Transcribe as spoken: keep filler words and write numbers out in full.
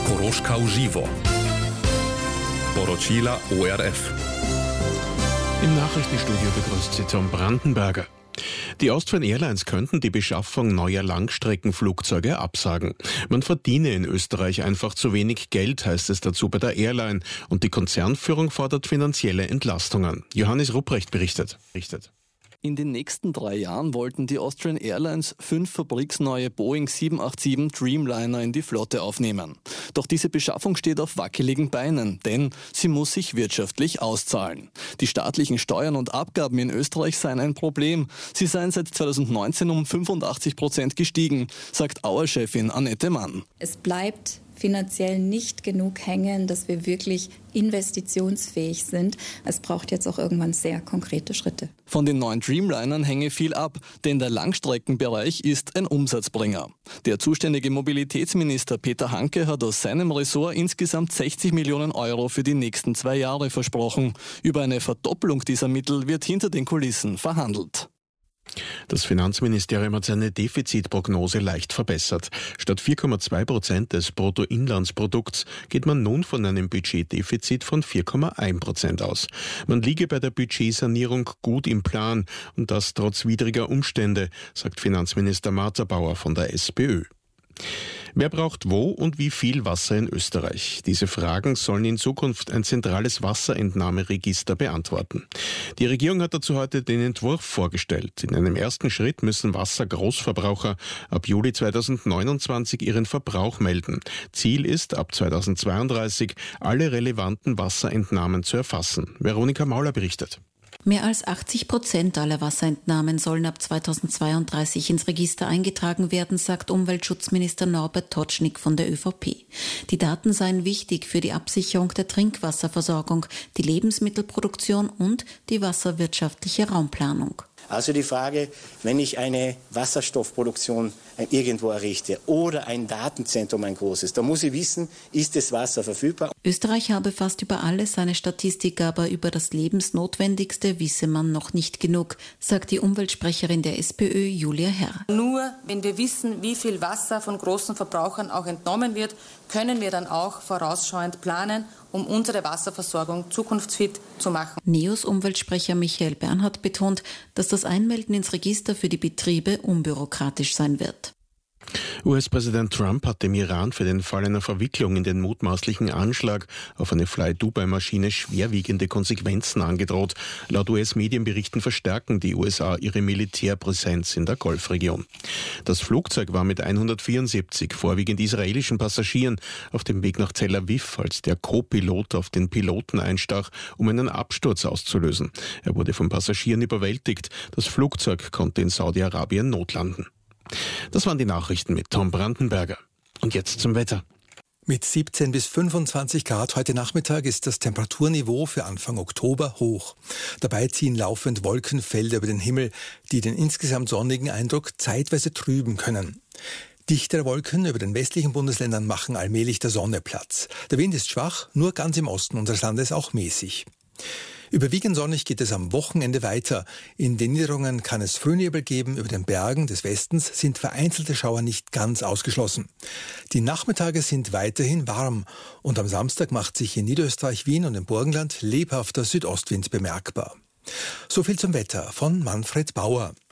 Horoška uživo. Poročila O R F. Im Nachrichtenstudio begrüßt Sie Tom Brandenberger. Die Austrian Airlines könnten die Beschaffung neuer Langstreckenflugzeuge absagen. Man verdiene in Österreich einfach zu wenig Geld, heißt es dazu bei der Airline. Und die Konzernführung fordert finanzielle Entlastungen. Johannes Rupprecht berichtet. berichtet. In den nächsten drei Jahren wollten die Austrian Airlines fünf fabriksneue Boeing sieben acht sieben Dreamliner in die Flotte aufnehmen. Doch diese Beschaffung steht auf wackeligen Beinen, denn sie muss sich wirtschaftlich auszahlen. Die staatlichen Steuern und Abgaben in Österreich seien ein Problem. Sie seien seit zweitausendneunzehn um fünfundachtzig Prozent gestiegen, sagt Auer-Chefin Annette Mann. Es bleibt finanziell nicht genug hängen, dass wir wirklich investitionsfähig sind. Es braucht jetzt auch irgendwann sehr konkrete Schritte. Von den neuen Dreamlinern hänge viel ab, denn der Langstreckenbereich ist ein Umsatzbringer. Der zuständige Mobilitätsminister Peter Hanke hat aus seinem Ressort insgesamt sechzig Millionen Euro für die nächsten zwei Jahre versprochen. Über eine Verdoppelung dieser Mittel wird hinter den Kulissen verhandelt. Das Finanzministerium hat seine Defizitprognose leicht verbessert. Statt vier Komma zwei Prozent des Bruttoinlandsprodukts geht man nun von einem Budgetdefizit von vier Komma eins Prozent aus. Man liege bei der Budgetsanierung gut im Plan und das trotz widriger Umstände, sagt Finanzminister Martha-Bauer von der SPÖ. Wer braucht wo und wie viel Wasser in Österreich? Diese Fragen sollen in Zukunft ein zentrales Wasserentnahmeregister beantworten. Die Regierung hat dazu heute den Entwurf vorgestellt. In einem ersten Schritt müssen Wassergroßverbraucher ab Juli zweitausendneunundzwanzig ihren Verbrauch melden. Ziel ist, ab zweitausendzweiunddreißig alle relevanten Wasserentnahmen zu erfassen. Veronika Mauler berichtet. Mehr als achtzig Prozent aller Wasserentnahmen sollen ab zweitausendzweiunddreißig ins Register eingetragen werden, sagt Umweltschutzminister Norbert Totschnig von der ÖVP. Die Daten seien wichtig für die Absicherung der Trinkwasserversorgung, die Lebensmittelproduktion und die wasserwirtschaftliche Raumplanung. Also die Frage, wenn ich eine Wasserstoffproduktion irgendwo errichte oder ein Datenzentrum, ein großes, da muss ich wissen, ist das Wasser verfügbar? Österreich habe fast über alles eine Statistik, aber über das Lebensnotwendigste wisse man noch nicht genug, sagt die Umweltsprecherin der SPÖ, Julia Herr. Nur wenn wir wissen, wie viel Wasser von großen Verbrauchern auch entnommen wird, können wir dann auch vorausschauend planen, um unsere Wasserversorgung zukunftsfit zu machen. NEOS Umweltsprecher Michael Bernhard betont, dass das Einmelden ins Register für die Betriebe unbürokratisch sein wird. U S-Präsident Trump hat dem Iran für den Fall einer Verwicklung in den mutmaßlichen Anschlag auf eine Fly-Dubai-Maschine schwerwiegende Konsequenzen angedroht. Laut U S-Medienberichten verstärken die U S A ihre Militärpräsenz in der Golfregion. Das Flugzeug war mit hundertvierundsiebzig vorwiegend israelischen Passagieren auf dem Weg nach Tel Aviv, als der Co-Pilot auf den Piloten einstach, um einen Absturz auszulösen. Er wurde von Passagieren überwältigt. Das Flugzeug konnte in Saudi-Arabien notlanden. Das waren die Nachrichten mit Tom Brandenberger. Und jetzt zum Wetter. Mit siebzehn bis fünfundzwanzig Grad heute Nachmittag ist das Temperaturniveau für Anfang Oktober hoch. Dabei ziehen laufend Wolkenfelder über den Himmel, die den insgesamt sonnigen Eindruck zeitweise trüben können. Dichtere Wolken über den westlichen Bundesländern machen allmählich der Sonne Platz. Der Wind ist schwach, nur ganz im Osten unseres Landes auch mäßig. Überwiegend sonnig geht es am Wochenende weiter. In den Niederungen kann es Frühnebel geben. Über den Bergen des Westens sind vereinzelte Schauer nicht ganz ausgeschlossen. Die Nachmittage sind weiterhin warm. Und am Samstag macht sich in Niederösterreich, Wien und im Burgenland lebhafter Südostwind bemerkbar. So viel zum Wetter von Manfred Bauer.